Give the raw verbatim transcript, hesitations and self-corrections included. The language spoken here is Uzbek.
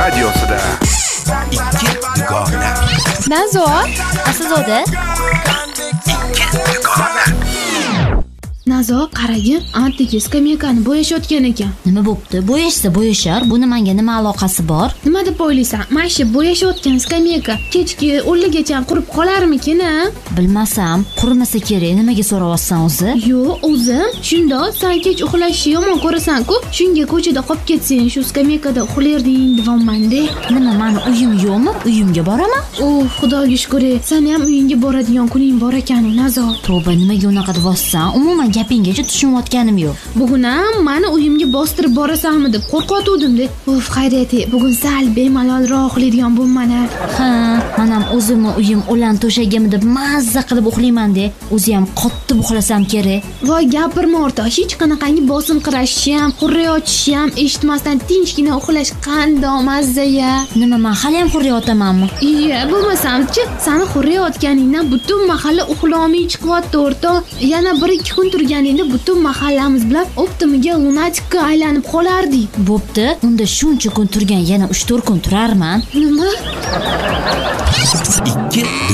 radiosida ikki dugona. Nazo, Aslzoda. Ikki dugona. Nazo, qaragin, atdagi skameykani bo'yashayotgan ekan. Nima bo'pti? Bo'yashsa bo'yashar. Buni menga nima aloqasi bor? Nima deb o'ylaysan? Mana shu bo'yashayotgan skameyka kechki o'ngacha qurib qolarmikin, a? Bilmasam, qurimasa kerak. Nimaga so'rayapsan o'zi? Yo'q, o'zim. Shunda sen kech uxlashni yomon ko'rasan-ku, shunga ko'chada qolib ketsang, shu skameykada uxlarding deyapman-da. Nima, meni uyim yo'qmi? Uyimga boraman. Oh, xudoga shukr. Sen ham uyingga boradigan kuning bor ekan, Nazo. Tavba, nimaga unaqa deyapsan? Umuman gapinggacha tushunayotganim yo'q. Bugun ham meni uyimga bostirib borasanmi deb qo'rqotgandim-da. Uf, xayriyat, bugun sal bemalolroq uxlaydigan bo'lman-a. Ha, men ham o'zimni uyim o'lan to'shagim deb mazza qilib uxlayman-da. O'zi ham qotib uxlasam kerak. Voy, gapirma o'rtoq, hech qanaqangi bosinqirashni ham, hurriyatni ham eshitmasdan tinchgina uxlash qandoq mazza-ya. Nima, men hali ham hurriyotamanmi? Iya, bo'lmasam-chi, seni hurriyotganingdan butun mahalla uxlolmay chiqyapti o'rtoq. Yana bir ikki kun turganingda butun mahallamiz bilan optimiga lunatikka aylanib qolardik. Bo'pti, unda shuncha kun turgan yana uch to'rt kun turarman. Nima? ikki